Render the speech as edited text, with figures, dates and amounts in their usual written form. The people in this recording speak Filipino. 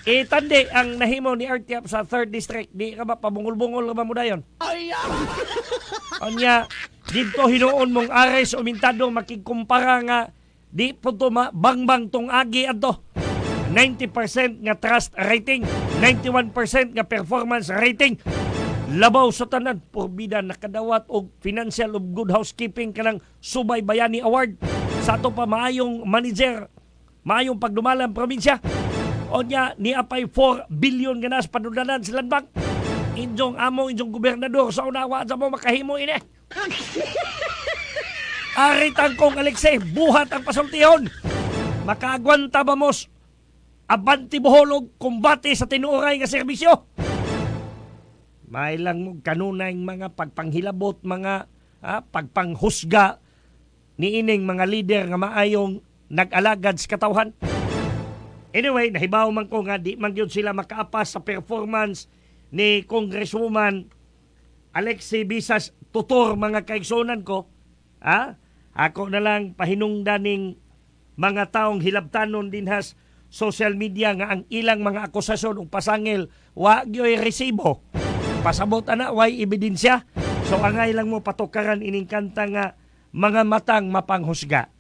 Itandi ang nahimo ni RTF sa 3rd District. Di ka ba pabungol-bungol ka ba mo dayon? Anya, dito hinuon mong ares umintado makikumpara nga di po to bangbang tong agi adto. 90% nga trust rating, 91% nga performance rating. Labaw sa tanan, porbida nakadawat og financial of good housekeeping kanang Subay Bayani Award. Sa ato pa maayong manager, maayong pagdumalang probinsya. O niya, niapay 4 billion ganas panudanan sa landbank. Injong amo, injong gobernador sa unawa sa mo makahimo ini. Aritang kong Alexei, buhat ang pasultihon. Makaagwanta ba mos abanti boholog kumbate sa tinuoray nga serbisyo? May lang mo kanunay mga pagpanghilabot, mga pagpanghusga ni ining mga lider nga maayong nag-alagad sa katawhan. Anyway, nahibaw man ko nga di man yun sila makaapas sa performance ni Congresswoman Alexei Visas Tutor mga kaigsonan ko. Ako na lang pahinungdaning mga taong hilabtanon dinhas social media nga ang ilang mga akusasyon o pasangil wa gyoy resibo. Pasabot ana way ebidensya. So angay lang mo patukaran ining kanta nga mga matang mapanghusga.